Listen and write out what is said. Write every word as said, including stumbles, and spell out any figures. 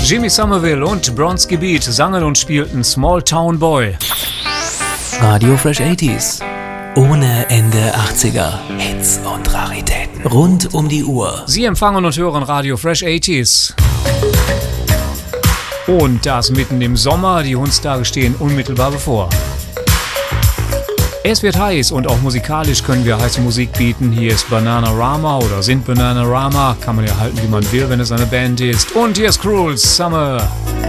Jimmy Somerville und Bronski Beat sangen und spielten Small Town Boy. Radio Fresh achtziger. Ohne Ende achtziger. Hits und Raritäten. Rund um die Uhr. Sie empfangen und hören Radio Fresh achtziger. Und das mitten im Sommer. Die Hundstage stehen unmittelbar bevor. Es wird heiß und auch musikalisch können wir heiße Musik bieten. Hier ist Bananarama oder sind Bananarama. Kann man ja halten, wie man will, wenn es eine Band ist. Und hier ist Cruel Summer.